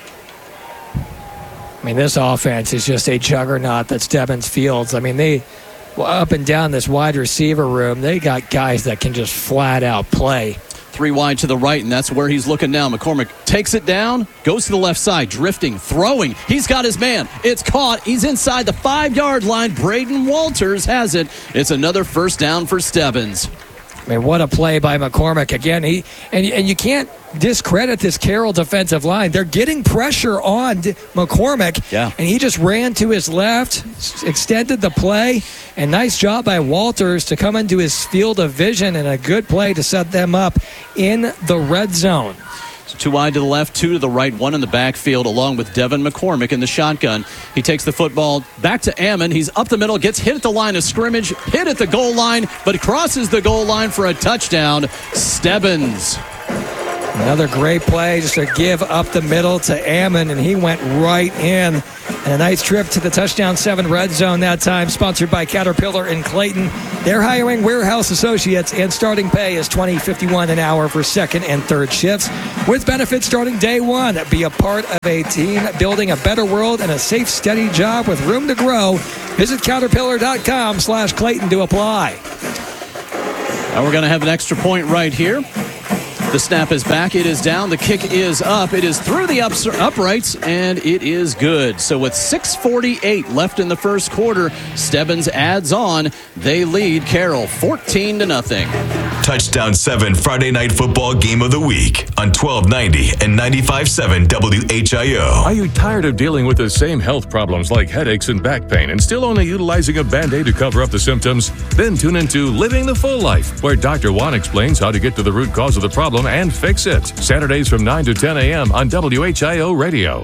I mean, this offense is just a juggernaut that Stebbins fields. I mean, they up and down this wide receiver room, they got guys that can just flat out play. Three wide to the right, and that's where he's looking now. McCormick takes it down, goes to the left side, drifting, throwing. He's got his man. It's caught. He's inside the five-yard line. Braden Walters has it. It's another first down for Stebbins. I mean, what a play by McCormick. Again, he and, and you can't discredit this Carroll defensive line. They're getting pressure on D- McCormick, yeah. and he just ran to his left, s- extended the play, and nice job by Walters to come into his field of vision, and a good play to set them up in the red zone. So two wide to the left, two to the right, one in the backfield, along with Devin McCormick in the shotgun. He takes the football back to Ammon. He's up the middle, gets hit at the line of scrimmage, hit at the goal line, but crosses the goal line for a touchdown. Stebbins. Another great play, just a give up the middle to Ammon, and he went right in. And a nice trip to the touchdown seven red zone that time, sponsored by Caterpillar in Clayton. They're hiring warehouse associates, and starting pay is twenty dollars and fifty-one cents an hour for second and third shifts, with benefits starting day one. Be a part of a team building a better world and a safe, steady job with room to grow. Visit caterpillar.com slash Clayton to apply. Now we're going to have an extra point right here. The snap is back. It is down. The kick is up. It is through the ups- uprights, and it is good. So with six forty-eight left in the first quarter, Stebbins adds on. They lead Carroll fourteen to nothing. Touchdown seven Friday Night Football Game of the Week on twelve ninety and ninety-five point seven W H I O. Are you tired of dealing with the same health problems like headaches and back pain and still only utilizing a Band-Aid to cover up the symptoms? Then tune into Living the Full Life, where Doctor Juan explains how to get to the root cause of the problem and fix it. Saturdays from nine to ten a.m. on W H I O Radio.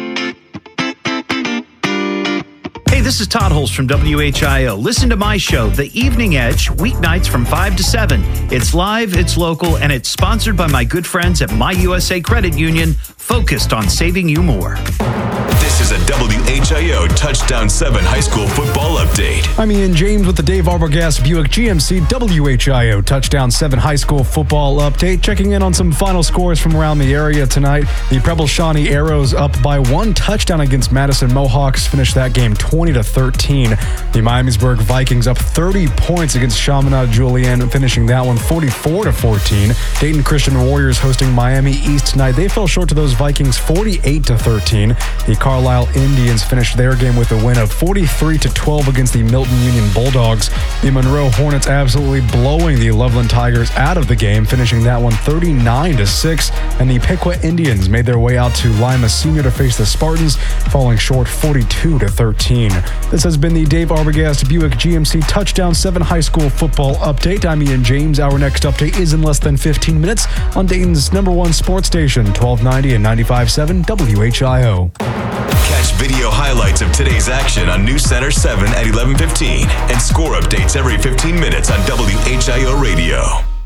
Hey, this is Todd Holst from W H I O. Listen to my show, The Evening Edge, weeknights from five to seven. It's live, it's local, and it's sponsored by my good friends at My U S A Credit Union, focused on saving you more. This is a W H I O Touchdown seven high school football update. I'm Ian James with the Dave Arbogast Buick G M C W H I O Touchdown seven high school football update. Checking in on some final scores from around the area tonight. The Preble Shawnee Arrows up by one touchdown against Madison Mohawks. Finished that game twenty to thirteen. The Miamisburg Vikings up thirty points against Chaminade Julienne, finishing that one forty-four to fourteen. Dayton Christian Warriors hosting Miami East tonight. They fell short to those Vikings forty-eight to thirteen. The Carlisle Indians finished their game with a win of forty-three to twelve against the Milton Union Bulldogs. The Monroe Hornets absolutely blowing the Loveland Tigers out of the game, finishing that one thirty-nine to six. And the Piqua Indians made their way out to Lima Senior to face the Spartans, falling short forty-two to thirteen. This has been the Dave Arbogast Buick G M C Touchdown seven high school football update. I'm Ian James. Our next update is in less than fifteen minutes on Dayton's number one sports station, twelve ninety and ninety-five point seven W H I O. Catch video highlights of today's action on News Center seven at eleven fifteen and score updates every fifteen minutes on W H I O Radio.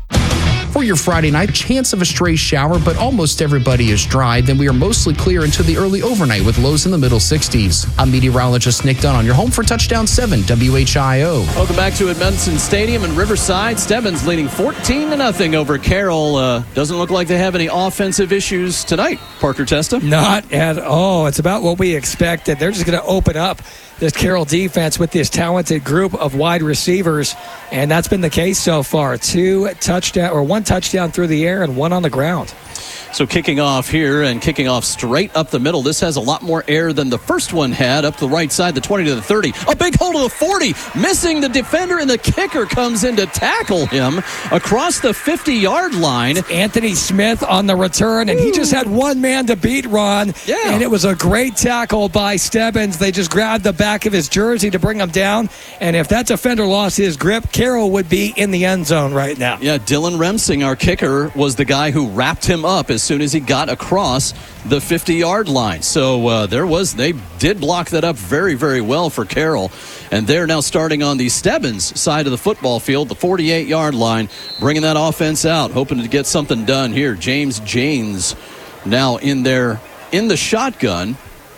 For your Friday night, chance of a stray shower, but almost everybody is dry. Then we are mostly clear into the early overnight with lows in the middle sixties. I'm meteorologist Nick Dunn on your home for Touchdown seven W H I O. Welcome back to Edmondson Stadium in Riverside. Stebbins leading fourteen to nothing over Carroll. Uh, doesn't look like they have any offensive issues tonight. Parker Testa? Not at all. It's about what we expected. They're just going to open up this Carroll defense with this talented group of wide receivers, and that's been the case so far. Two touchdown or one touchdown through the air and one on the ground. So kicking off here and kicking off straight up the middle. This has a lot more air than the first one had. Up the right side, the twenty to the thirty. A big hole to the forty. Missing the defender, and the kicker comes in to tackle him across the fifty-yard line. It's Anthony Smith on the return, and Ooh. He just had one man to beat, Ron. Yeah. And it was a great tackle by Stebbins. They just grabbed the back of his jersey to bring him down. And if that defender lost his grip, Carroll would be in the end zone right now. Yeah, Dylan Remsing, our kicker, was the guy who wrapped him up as soon as he got across the fifty-yard line. So uh, there was, they did block that up very, very well for Carroll. And they're now starting on the Stebbins side of the football field, the forty-eight-yard line, bringing that offense out, hoping to get something done here. James Janes now in there in the shotgun.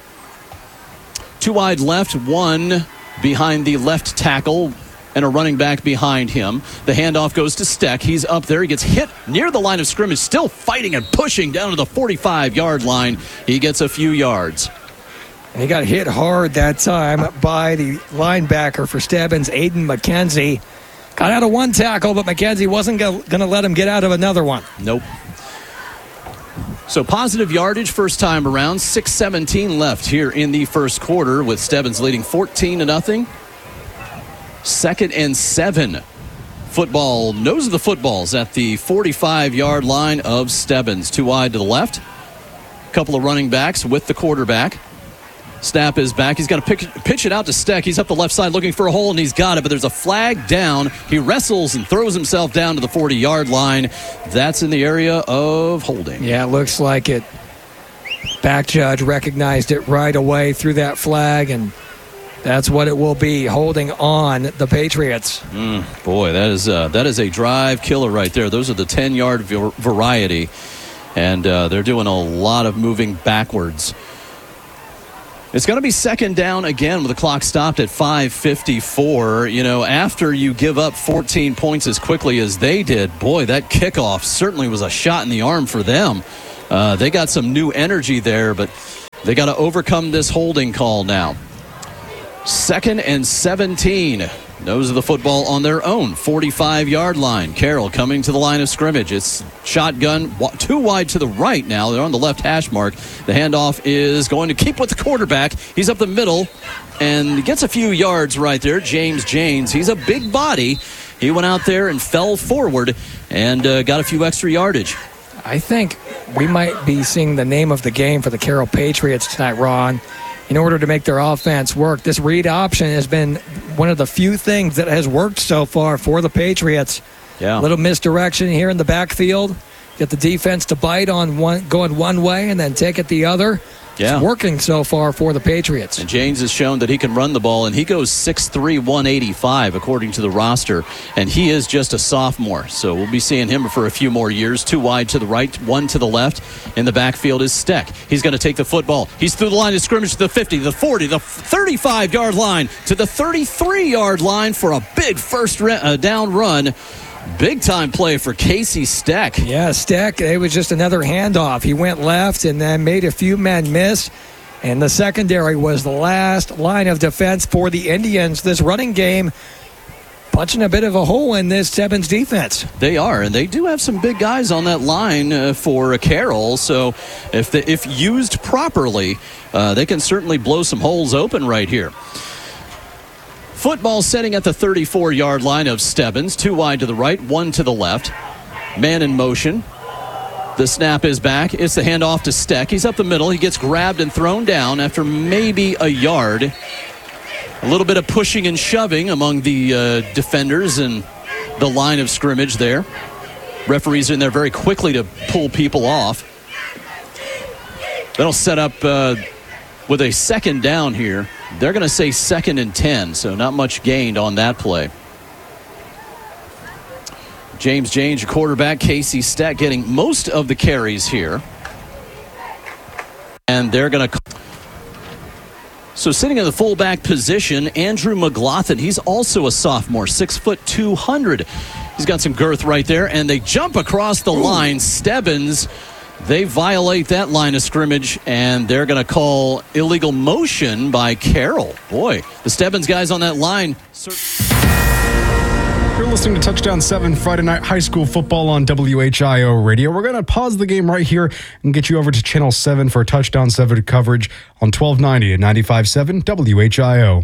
Two wide left, one behind the left tackle, and a running back behind him. The handoff goes to Steck. He's up there. He gets hit near the line of scrimmage, still fighting and pushing down to the forty-five-yard line. He gets a few yards. And he got hit hard that time by the linebacker for Stebbins, Aiden McKenzie. Got out of one tackle, but McKenzie wasn't going to let him get out of another one. Nope. So positive yardage first time around. six seventeen left here in the first quarter with Stebbins leading fourteen to nothing. Second and seven. Football, nose of the footballs at the forty-five-yard line of Stebbins. Two wide to the left. Couple of running backs with the quarterback. Snap is back. He's got to pick, pitch it out to Steck. He's up the left side looking for a hole, and he's got it, but there's a flag down. He wrestles and throws himself down to the forty-yard line. That's in the area of holding. Yeah, it looks like it. Back judge recognized it right away through that flag, and that's what it will be, holding on the Patriots. Mm, boy, that is uh, that is a drive killer right there. Those are the ten-yard v- variety, and uh, they're doing a lot of moving backwards. It's going to be second down again with the clock stopped at five fifty-four. You know, after you give up fourteen points as quickly as they did, boy, that kickoff certainly was a shot in the arm for them. Uh, they got some new energy there, but they got to overcome this holding call now. Second and seventeen. Nose of the football on their own forty-five-yard line. Carroll coming to the line of scrimmage. It's shotgun too wide to the right now. They're on the left hash mark. The handoff is going to keep with the quarterback. He's up the middle and gets a few yards right there. James Janes, he's a big body. He went out there and fell forward and uh, got a few extra yardage. I think we might be seeing the name of the game for the Carroll Patriots tonight, Ron. In order to make their offense work, this read option has been one of the few things that has worked so far for the Patriots. Yeah. A little misdirection here in the backfield. Get the defense to bite on one, going one way and then take it the other. Yeah. It's working so far for the Patriots. And James has shown that he can run the ball, and he goes six three, one eighty-five according to the roster, and he is just a sophomore. So we'll be seeing him for a few more years. Two wide to the right, one to the left. In the backfield is Steck. He's going to take the football. He's through the line of scrimmage to the fifty, the forty, the thirty-five-yard line to the thirty-three-yard line for a big first re- uh, down run. Big-time play for Casey Steck. Yeah, Steck, it was just another handoff. He went left and then made a few men miss. And the secondary was the last line of defense for the Indians. This running game punching a bit of a hole in this Stebbins defense. They are, and they do have some big guys on that line uh, for Carroll. So if the, if used properly, uh, they can certainly blow some holes open right here. Football setting at the thirty-four-yard line of Stebbins. Two wide to the right, one to the left. Man in motion. The snap is back. It's the handoff to Steck. He's up the middle. He gets grabbed and thrown down after maybe a yard. A little bit of pushing and shoving among the uh, defenders and the line of scrimmage there. Referees are in there very quickly to pull people off. That'll set up uh, with a second down here. They're going to say second and ten, so not much gained on that play. James Janes, your quarterback. Casey Steck getting most of the carries here. And they're going to... So sitting in the fullback position, Andrew McLaughlin. He's also a sophomore, six foot two hundred. He's got some girth right there, and they jump across the line. Stebbins, they violate that line of scrimmage, and they're going to call illegal motion by Carroll. Boy, the Stebbins guys on that line. You're listening to Touchdown seven Friday Night High School Football on W H I O Radio. We're going to pause the game right here and get you over to Channel seven for Touchdown seven coverage on twelve ninety and ninety-five point seven W H I O.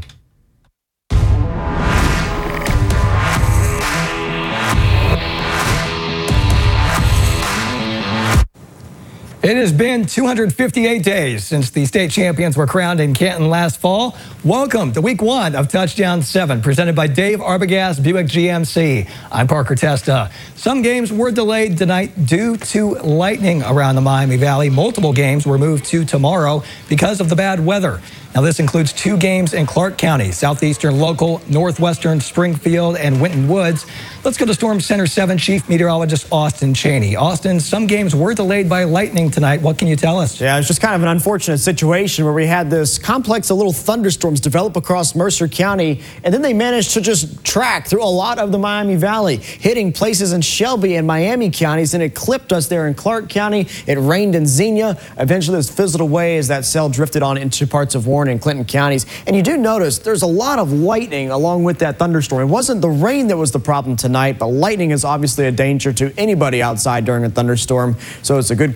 It has been two hundred fifty-eight days since the state champions were crowned in Canton last fall. Welcome to week one of Touchdown seven, presented by Dave Arbogast Buick G M C. I'm Parker Testa. Some games were delayed tonight due to lightning around the Miami Valley. Multiple games were moved to tomorrow because of the bad weather. Now, this includes two games in Clark County, Southeastern Local, Northwestern Springfield, and Winton Woods. Let's go to Storm Center seven Chief Meteorologist Austin Cheney. Austin, some games were delayed by lightning tonight. What can you tell us? Yeah, it's just kind of an unfortunate situation where we had this complex of little thunderstorms develop across Mercer County, and then they managed to just track through a lot of the Miami Valley, hitting places in Shelby and Miami counties, and it clipped us there in Clark County. It rained in Xenia. Eventually, this fizzled away as that cell drifted on into parts of Warren and Clinton counties. And you do notice there's a lot of lightning along with that thunderstorm. It wasn't the rain that was the problem tonight, but lightning is obviously a danger to anybody outside during a thunderstorm. So it's a good call on those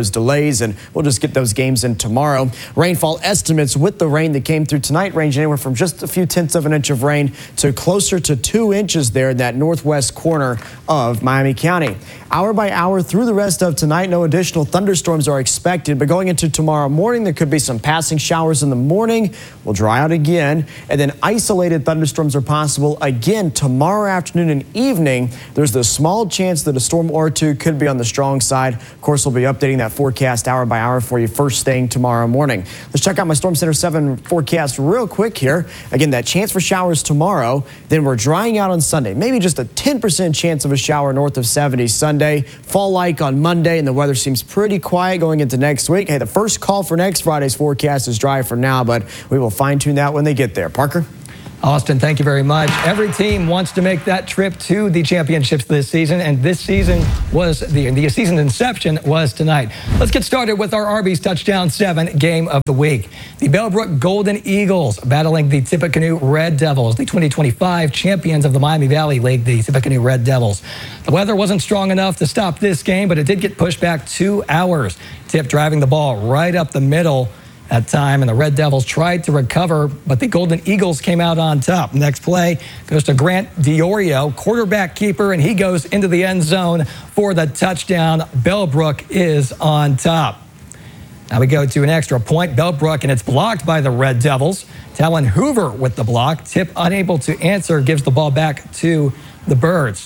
those delays, and we'll just get those games in tomorrow. Rainfall estimates with the rain that came through tonight range anywhere from just a few tenths of an inch of rain to closer to two inches there in that northwest corner of Miami County. Hour by hour through the rest of tonight, no additional thunderstorms are expected, but going into tomorrow morning, there could be some passing showers in the morning. We'll dry out again, and then isolated thunderstorms are possible again tomorrow afternoon and evening. There's the small chance that a storm or two could be on the strong side. Of course, we'll be updating that forecast hour by hour for you first thing tomorrow morning. Let's check out my Storm Center seven forecast real quick here. Again, that chance for showers tomorrow. Then we're drying out on Sunday. Maybe just a ten percent chance of a shower north of seventy Sunday. Fall-like on Monday, and the weather seems pretty quiet going into next week. Hey, the first call for next Friday's forecast is dry for now, but we will fine-tune that when they get there. Parker? Austin, thank you very much. Every team wants to make that trip to the championships this season, and this season was the, the season inception was tonight. Let's get started with our Arby's Touchdown seven game of the week. The Bellbrook Golden Eagles battling the Tippecanoe Red Devils, the twenty twenty-five champions of the Miami Valley League, the Tippecanoe Red Devils. The weather wasn't strong enough to stop this game, but it did get pushed back two hours. Tip driving the ball right up the middle that time, and the Red Devils tried to recover, but the Golden Eagles came out on top. Next play goes to Grant Diorio, quarterback keeper, and he goes into the end zone for the touchdown. Bellbrook is on top. Now we go to an extra point. Bellbrook, and it's blocked by the Red Devils. Talon Hoover with the block. Tip unable to answer, gives the ball back to the Birds,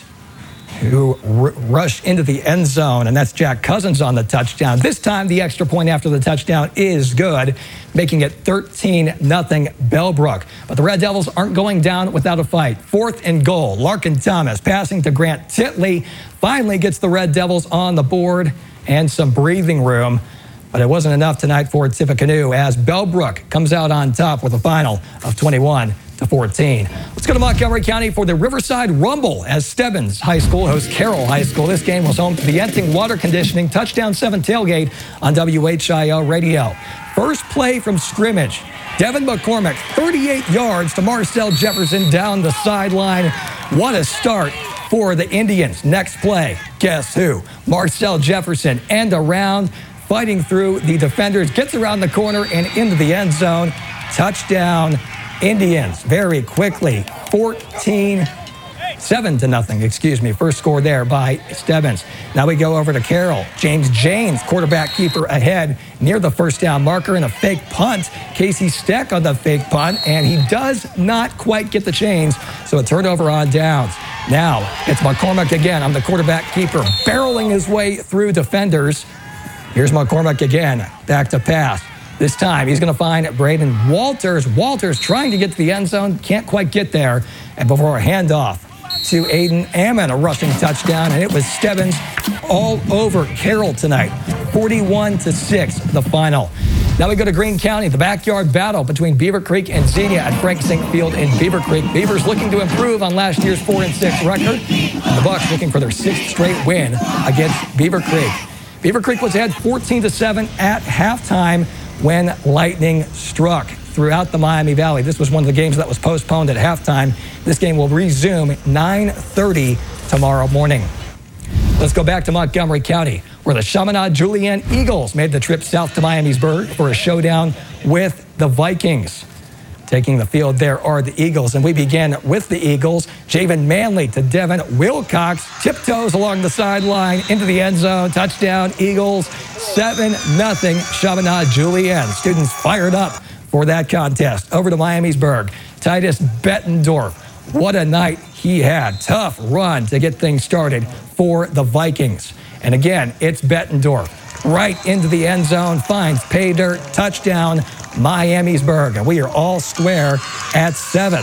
who r- rush into the end zone, and that's Jack Cousins on the touchdown. This time, the extra point after the touchdown is good, making it thirteen nothing Bellbrook. But the Red Devils aren't going down without a fight. Fourth and goal. Larkin Thomas passing to Grant Titley finally gets the Red Devils on the board and some breathing room. But it wasn't enough tonight for Tippecanoe as Bellbrook comes out on top with a final of twenty-one to fourteen. Let's go to Montgomery County for the Riverside Rumble as Stebbins High School hosts Carroll High School. This game was home to the Enting Water Conditioning Touchdown seven tailgate on W H I O radio. First play from scrimmage. Devin McCormick, thirty-eight yards to Marcel Jefferson down the sideline. What a start for the Indians. Next play, guess who? Marcel Jefferson, end around, fighting through the defenders, gets around the corner and into the end zone. Touchdown Indians very quickly, fourteen, seven to nothing, excuse me. First score there by Stebbins. Now we go over to Carroll. James James, quarterback keeper ahead near the first down marker, and a fake punt. Casey Steck on the fake punt, and he does not quite get the chains, so a turnover on downs. Now it's McCormick again. I'm the quarterback keeper, barreling his way through defenders. Here's McCormick again, back to pass. This time, he's going to find Braden Walters. Walters trying to get to the end zone, can't quite get there. And before a handoff to Aiden Ammon, a rushing touchdown, and it was Stebbins all over Carroll tonight. forty-one to six, the final. Now we go to Greene County, the backyard battle between Beaver Creek and Xenia at Frank Saint Field in Beaver Creek. Beavers looking to improve on last year's four and six record. And the Bucks looking for their sixth straight win against Beaver Creek. Beaver Creek was ahead fourteen to seven at halftime when lightning struck throughout the Miami Valley. This was one of the games that was postponed at halftime. This game will resume nine thirty tomorrow morning. Let's go back to Montgomery County, where the Chaminade Julienne Eagles made the trip south to Miamisburg for a showdown with the Vikings. Taking the field there are the Eagles, and we begin with the Eagles. Javen Manley to Devin Wilcox, tiptoes along the sideline into the end zone. Touchdown, Eagles, seven nothing Chaminade Julienne. Students fired up for that contest. Over to Miamisburg, Titus Bettendorf. What a night he had. Tough run to get things started for the Vikings. And again, it's Bettendorf right into the end zone, finds pay dirt, touchdown, Miamisburg, and we are all square at seven.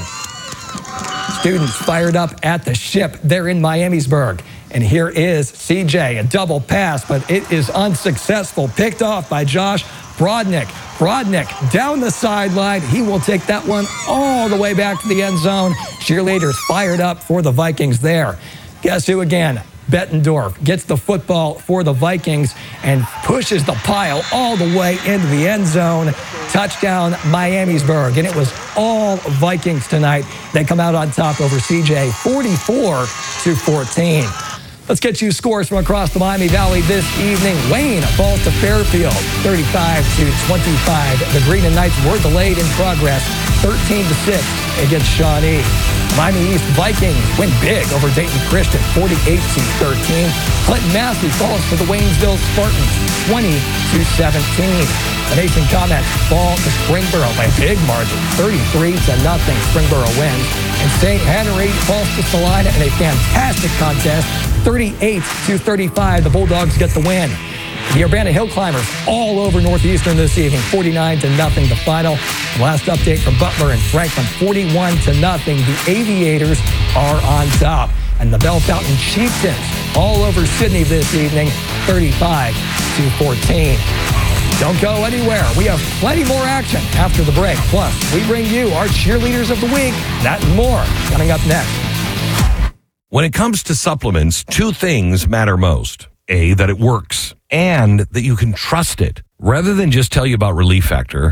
Students fired up at the ship there in Miamisburg. And here is C J, a double pass, but it is unsuccessful. Picked off by Josh Brodnick. Brodnick down the sideline. He will take that one all the way back to the end zone. Cheerleaders fired up for the Vikings there. Guess who again? Bettendorf gets the football for the Vikings and pushes the pile all the way into the end zone. Touchdown, Miamisburg. And it was all Vikings tonight. They come out on top over C J, forty-four to fourteen. Let's get you scores from across the Miami Valley this evening. Wayne falls to Fairfield, thirty-five to twenty-five. The Green and Knights were delayed in progress, thirteen to six against Shawnee. Miami East Vikings win big over Dayton Christian, forty-eight to thirteen. Clinton Massey falls to the Waynesville Spartans, twenty to seventeen. The Mason Comets fall to Springboro by a big margin, thirty-three to nothing. Springboro wins. And Saint Henry falls to Salina in a fantastic contest, thirty-eight to thirty-five. The Bulldogs get the win. The Urbana Hill Climbers all over Northeastern this evening, forty-nine to nothing the final. Last update from Butler and Franklin, forty-one to nothing. The Aviators are on top. And the Bell Fountain Chieftains all over Sydney this evening, thirty-five to fourteen. Don't go anywhere. We have plenty more action after the break. Plus, we bring you our cheerleaders of the week. That and more coming up next. When it comes to supplements, two things matter most. A, that it works, and that you can trust it. Rather than just tell you about Relief Factor,